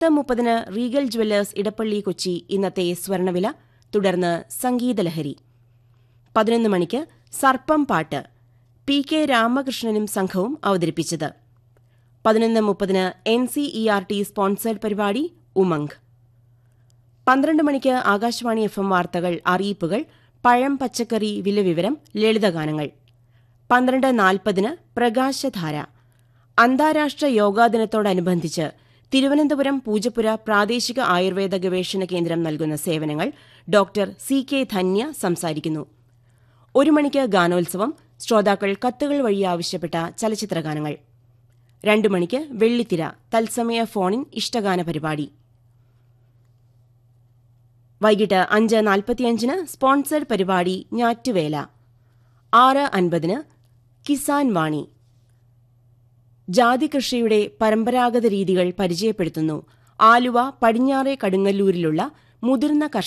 10:30 Regal Jewellers Edappally Kochi ഇന്നത്തെ സ്വർണ്ണവില. തുടർന്ന് സംഗീതലഹരി. 11 മണിക്ക് സർപ്പം പാട്ട് പി കെ രാമകൃഷ്ണനും സംഘവും അവതരിപ്പിച്ചത്. 11:30 NCERT സ്പോൺസേഡ് പരിപാടി ഉമംഗ്. 12 മണിക്ക് ആകാശവാണി FM വാർത്തകൾ, അറിയിപ്പുകൾ, പഴം പച്ചക്കറി വിലവിവരം, ലളിതഗാനങ്ങൾ. 12:40 പ്രകാശധാര. അന്താരാഷ്ട്ര യോഗാ ദിനത്തോടനുബന്ധിച്ച് തിരുവനന്തപുരം പൂജപ്പുര പ്രാദേശിക ആയുർവേദ ഗവേഷണ കേന്ദ്രം നൽകുന്ന സേവനങ്ങൾ ഡോക്ടർ CK ധന്യ സംസാരിക്കുന്നു. 1 മണിക്ക് ഗാനോത്സവം, ശ്രോതാക്കൾ കത്തുകൾ വഴി ആവശ്യപ്പെട്ട ചലച്ചിത്രഗാനങ്ങൾ. 2 മണിക്ക് വെള്ളിത്തിര തത്സമയ ഫോണിൻ ഇഷ്ടഗാന പരിപാടി. വൈകിട്ട് 5:45 സ്പോൺസേഡ് പരിപാടി ഞാറ്റുവേല. 6:50 കിസാൻ വാണി. ജാതി കൃഷിയുടെ പരമ്പരാഗത രീതികൾ പരിചയപ്പെടുത്തുന്നു. ആലുവ പടിഞ്ഞാറെ കടുങ്ങല്ലൂരിലുള്ള മുതിർന്ന